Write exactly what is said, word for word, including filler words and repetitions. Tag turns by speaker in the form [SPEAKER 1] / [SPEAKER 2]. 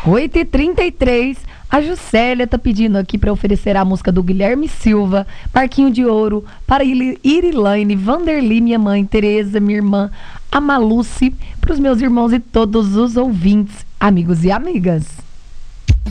[SPEAKER 1] oito e trinta e três, a Juscelia tá pedindo aqui para oferecer a música do Guilherme Silva, Parquinho de Ouro, para Irilaine, Vanderly, minha mãe, Tereza, minha irmã, a Maluce, para os meus irmãos e todos os ouvintes, amigos e amigas.